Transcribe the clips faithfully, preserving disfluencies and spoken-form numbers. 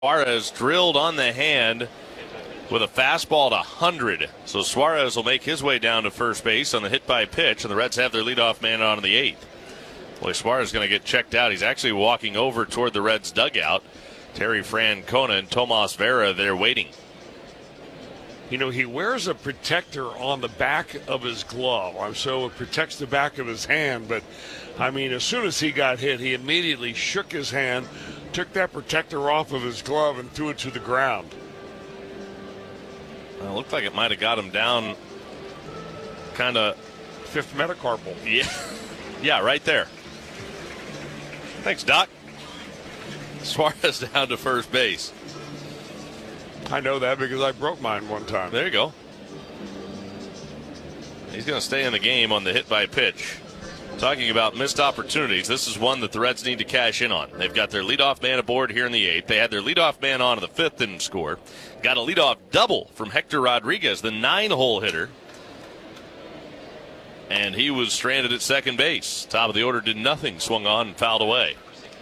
Suarez drilled on the hand with a fastball at one hundred. So Suarez will make his way down to first base on the hit by pitch, and the Reds have their leadoff man on in the eighth. Boy, Suarez is going to get checked out. He's actually walking over toward the Reds dugout. Terry Francona and Tomas Vera there waiting. You know, he wears a protector on the back of his glove, so it protects the back of his hand. But, I mean, as soon as he got hit, he immediately shook his hand, took that protector off of his glove, and threw it to the ground. Well, it looked like it might have got him down kind of. Fifth metacarpal. Yeah, yeah, right there. Thanks, Doc. Suarez down to first base. I know that because I broke mine one time. There you go. He's going to stay in the game on the hit by pitch. Talking about missed opportunities, this is one that the Reds need to cash in on. They've got their leadoff man aboard here in the eighth. They had their leadoff man on in the fifth, didn't score. Got a leadoff double from Hector Rodriguez, the nine-hole hitter. And he was stranded at second base. Top of the order did nothing, swung on and fouled away.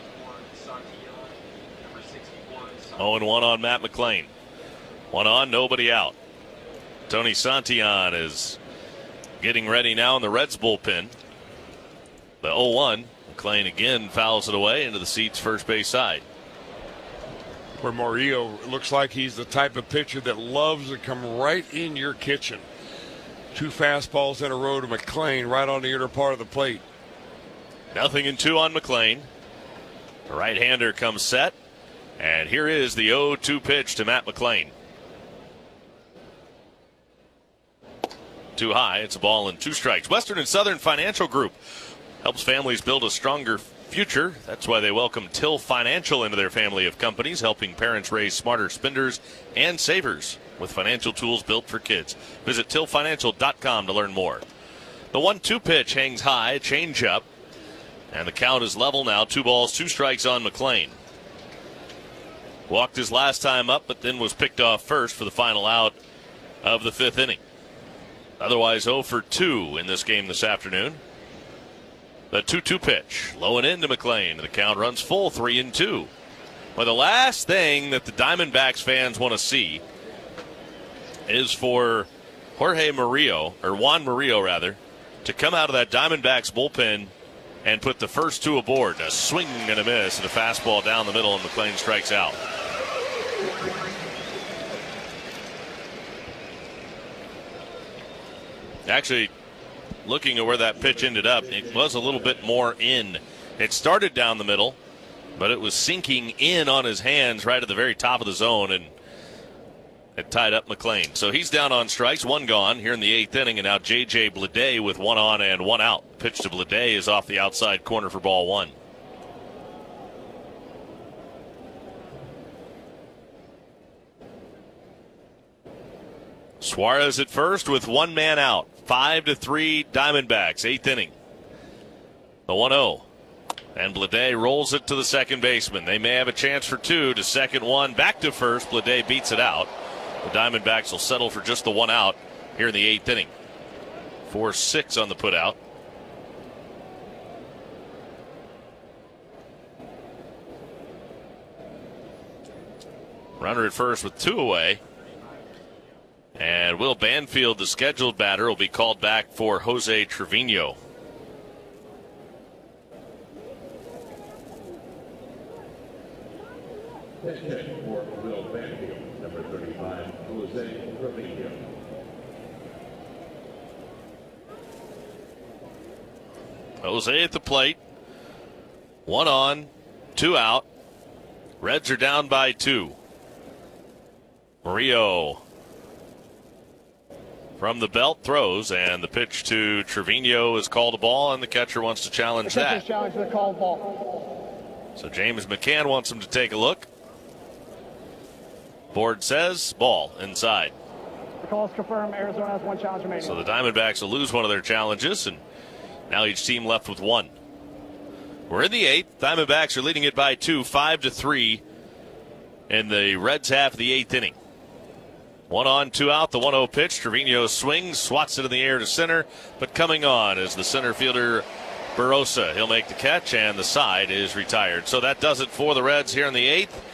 oh and one on Matt McLain. One on, nobody out. Tony Santillan is getting ready now in the Reds bullpen. The oh one, McLain again fouls it away into the seats first base side. Where Murillo looks like he's the type of pitcher that loves to come right in your kitchen. Two fastballs in a row to McLain right on the inner part of the plate. Nothing in two on McLain. The right-hander comes set. And here is the oh two pitch to Matt McLain. Too high. It's a ball and two strikes. Western and Southern Financial Group helps families build a stronger future. That's why they welcome Till Financial into their family of companies, helping parents raise smarter spenders and savers with financial tools built for kids. Visit till financial dot com to learn more. The one two pitch hangs high, change up, and the count is level now. Two balls, two strikes on McLain. Walked his last time up, but then was picked off first for the final out of the fifth inning. Otherwise oh for two in this game this afternoon. The two two pitch, low and into McLain. The count runs full, three and two. Well, the last thing that the Diamondbacks fans want to see is for Jorge Murillo, or Juan Murillo rather, to come out of that Diamondbacks bullpen and put the first two aboard. A swing and a miss and a fastball down the middle, and McLain strikes out. Actually, looking at where that pitch ended up, it was a little bit more in. It started down the middle, but it was sinking in on his hands right at the very top of the zone, and it tied up McLain. So he's down on strikes, one gone here in the eighth inning, and now J J Bleday with one on and one out. Pitch to Bleday is off the outside corner for ball one. Suarez at first with one man out. Five to three Diamondbacks, eighth inning. The one oh. And Bleday rolls it to the second baseman. They may have a chance for two to second one. Back to first. Bleday beats it out. The Diamondbacks will settle for just the one out here in the eighth inning. four six on the putout. Runner at first with two away. And Will Banfield, the scheduled batter, will be called back for Jose Trevino. For Will Banfield, number thirty-five, Jose Trevino. Jose at the plate. One on, two out. Reds are down by two. Murillo from the belt throws, and the pitch to Trevino is called a ball, and the catcher wants to challenge that. Challenge the called ball. So James McCann wants him to take a look. Board says ball inside. The call is confirmed. Arizona has one challenge remaining. So the Diamondbacks will lose one of their challenges, and now each team left with one. We're in the eighth. Diamondbacks are leading it by two, five to three in the Reds half of the eighth inning. One on, two out, the one oh pitch. Trevino swings, swats it in the air to center, but coming on is the center fielder, Barosa. He'll make the catch, and the side is retired. So that does it for the Reds here in the eighth.